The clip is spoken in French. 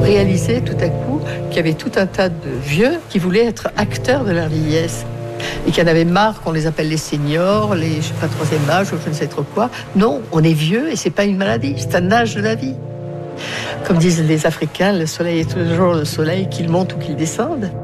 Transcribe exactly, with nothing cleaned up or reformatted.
réalisé tout à coup qu'il y avait tout un tas de vieux qui voulaient être acteurs de leur vieillesse. Et qu'il y en avait marre qu'on les appelle les seniors, les, je sais pas, troisième âge, ou je ne sais trop quoi. Non, on est vieux et c'est pas une maladie, c'est un âge de la vie. Comme disent les Africains, le soleil est toujours le soleil, qu'il monte ou qu'il descende.